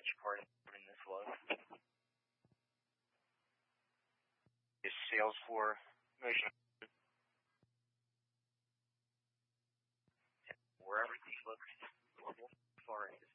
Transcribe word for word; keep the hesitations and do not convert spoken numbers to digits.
which part of this was. Is sales for motion where everything looks normal as far as